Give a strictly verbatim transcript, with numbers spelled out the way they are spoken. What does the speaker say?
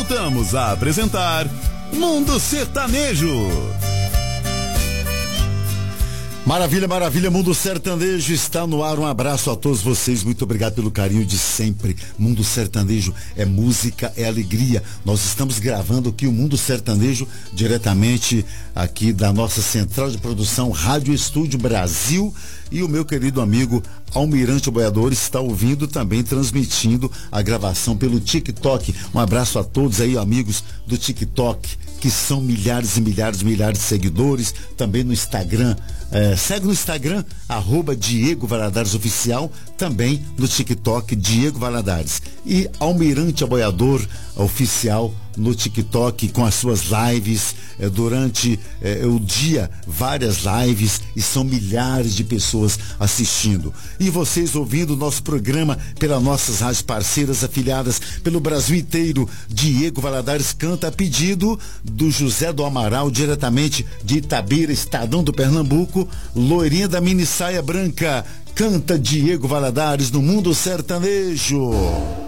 voltamos a apresentar Mundo Sertanejo. Maravilha, maravilha, Mundo Sertanejo está no ar. Um abraço a todos vocês, muito obrigado pelo carinho de sempre. Mundo Sertanejo é música, é alegria. Nós estamos gravando aqui o Mundo Sertanejo diretamente aqui da nossa central de produção Rádio Estúdio Brasil, e o meu querido amigo Almirante Boiador está ouvindo, também transmitindo a gravação pelo TikTok. Um abraço a todos aí, amigos do TikTok, que são milhares e milhares e milhares de seguidores, também no Instagram. É, segue no Instagram, arroba Diego Valadares Oficial, também no TikTok, Diego Valadares. E Almirante Aboiador Oficial no TikTok, com as suas lives, é, durante é, o dia, várias lives, e são milhares de pessoas assistindo. E vocês ouvindo o nosso programa pelas nossas rádios parceiras afiliadas pelo Brasil inteiro. Diego Valadares canta a pedido do José do Amaral, diretamente de Itabira, Estadão do Pernambuco. Loirinha da mini saia branca, canta Diego Valadares no Mundo Sertanejo.